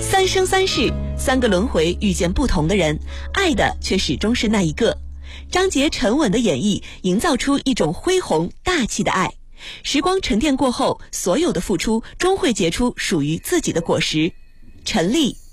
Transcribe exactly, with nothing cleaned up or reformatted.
三生三世，三个轮回遇见不同的人，爱的却始终是那一个。张杰沉稳的演绎，营造出一种恢宏大气的爱。时光沉淀过后，所有的付出终会结出属于自己的果实。陈粒，